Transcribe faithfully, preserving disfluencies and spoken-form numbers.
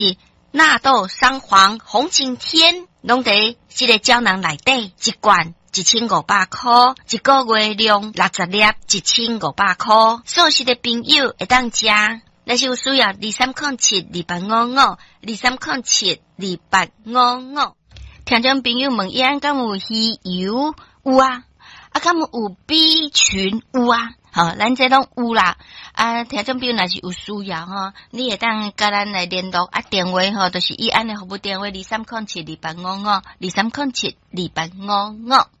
纳豆、三黄、红景天，拢伫这个胶囊内底，一罐一千五百块，一个月量六十粒，一千五百块。素食的朋友会当食，若是有需要二三零七二八五五，二三零七二八五五。听众朋友问伊安敢有鱼油？有啊，啊敢有 B 群？有啊。好，咱这拢有啦。啊，听众朋友若是有需要吼，你会当甲咱来联络啊，电话吼，就是以安的服务电话二三零七二八五五，二三零七二八五五。